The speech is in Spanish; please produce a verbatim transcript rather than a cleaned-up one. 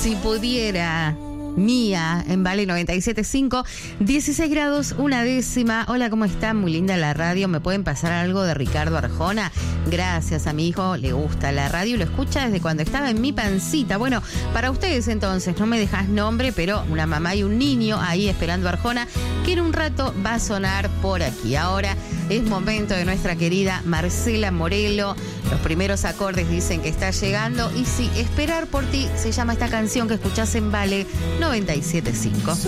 Si pudiera. Mía, en Vale noventa y siete punto cinco, dieciséis grados, una décima. Hola, ¿cómo están? Muy linda la radio. ¿Me pueden pasar algo de Ricardo Arjona? Gracias, a mi hijo le gusta la radio y lo escucha desde cuando estaba en mi pancita. Bueno, para ustedes entonces, no me dejas nombre, pero una mamá y un niño ahí esperando a Arjona, que en un rato va a sonar por aquí. Ahora es momento de nuestra querida Marcela Morelo. Los primeros acordes dicen que está llegando. Y sí, Esperar por ti se llama esta canción que escuchás en Vale noventa y siete punto cinco.